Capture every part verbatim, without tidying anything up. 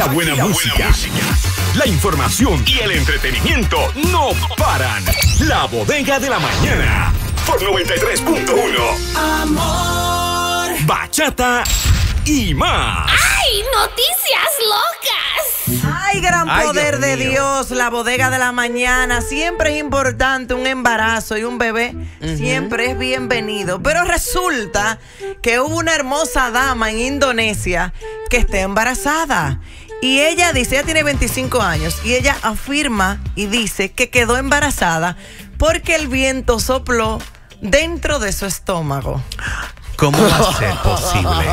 la buena, la música, buena música, la información y el entretenimiento no paran. La Bodega de la Mañana por noventa y tres punto uno. Amor, bachata y más. ¡Ay, noticias locas! ¡Ay, gran Ay, poder Dios de mío. Dios! La Bodega de la Mañana. Siempre es importante un embarazo y un bebé. Uh-huh. Siempre es bienvenido. Pero resulta que hubo una hermosa dama en Indonesia que está embarazada. Y ella dice, ella tiene veinticinco años, y ella afirma y dice que quedó embarazada porque el viento sopló dentro de su estómago. ¿Cómo va a ser posible?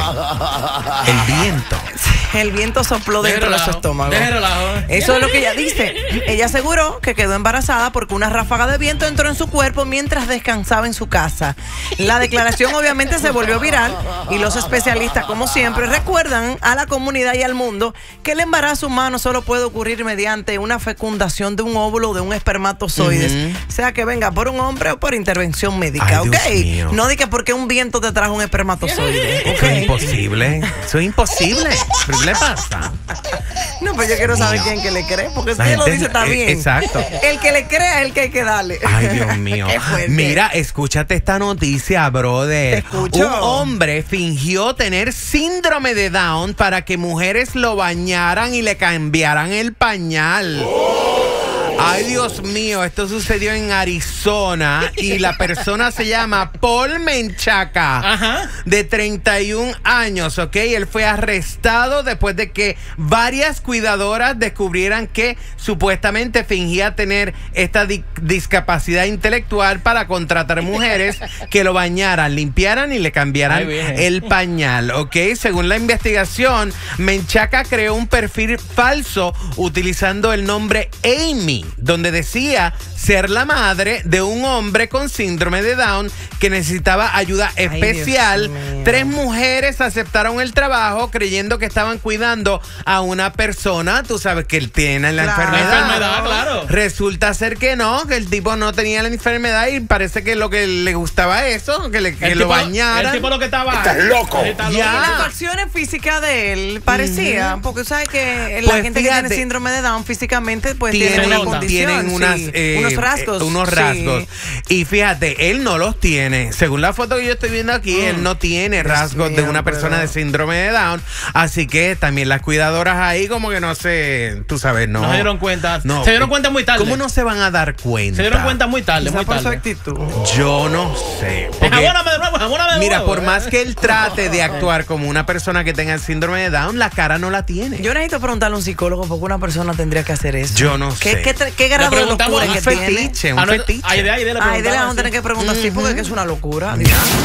El viento. El viento sopló dentro de su estómago. Eso es lo que ella dice. Ella aseguró que quedó embarazada porque una ráfaga de viento entró en su cuerpo mientras descansaba en su casa. La declaración obviamente se volvió viral y los especialistas, como siempre, recuerdan a la comunidad y al mundo que el embarazo humano solo puede ocurrir mediante una fecundación de un óvulo o de un espermatozoide, uh-huh. sea que venga por un hombre o por intervención médica. Ay, ¿ok? Dios mío. No diga porque un viento te trajo un espermatozoide. Eso es imposible. Eso es imposible. ¿Qué le pasa? No, pues yo quiero saber no. quién que le cree, porque si él lo dice está bien. Exacto. El que le crea es el que hay que darle. Ay, Dios mío. Mira, escúchate esta noticia, brother. Te escucho. Un hombre fingió tener síndrome de Down para que mujeres lo bañaran y le cambiaran el pañal. Oh. Ay, Dios mío, esto sucedió en Arizona y la persona se llama Paul Menchaca, Ajá. de treinta y un años, ¿ok? Él fue arrestado después de que varias cuidadoras descubrieran que supuestamente fingía tener esta di discapacidad intelectual para contratar mujeres que lo bañaran, limpiaran y le cambiaran Ay, el pañal, ¿ok? Según la investigación, Menchaca creó un perfil falso utilizando el nombre Amy, donde decía ser la madre de un hombre con síndrome de Down que necesitaba ayuda especial. Ay, Tres mujeres aceptaron el trabajo creyendo que estaban cuidando a una persona. Tú sabes que él tiene la claro. enfermedad. La enfermedad, claro. Resulta ser que no, que el tipo no tenía la enfermedad y parece que lo que le gustaba eso, que, le, que lo bañaran. El tipo lo que estaba... ¡Estás loco! Está loco. Ya. Las facciones físicas de él parecía, uh-huh. porque sabes que la pues gente fíjate, que tiene síndrome de Down físicamente pues tiene, tiene una condición, tienen unas, sí, eh, unos rasgos. Eh, unos rasgos. Sí. Y fíjate, él no los tiene. Según la foto que yo estoy viendo aquí, mm. él no tiene rasgos Dios de una mío, persona pero... de síndrome de Down. Así que también las cuidadoras ahí como que no se, tú sabes, no. No se dieron cuenta. No. Se dieron cuenta muy tarde. ¿Cómo no se van a dar cuenta? Se dieron cuenta muy tarde, muy por tarde. su actitud. Yo no sé. Porque, jabóname de nuevo, jabóname de mira, nuevo. por más que él trate de actuar como una persona que tenga el síndrome de Down, la cara no la tiene. Yo necesito preguntarle a un psicólogo por qué una persona tendría que hacer eso. Yo no ¿Qué, sé. ¿Qué, qué, qué grado de locura un que fetiche, tiene? Un ah, no, fetiche. Ay, de ahí, de la Ay, de la vamos a tener que preguntar así, uh-huh. porque es una locura.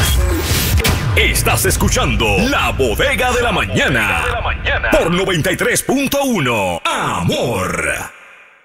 Estás escuchando La Bodega de la Mañana por noventa y tres punto uno. Amor.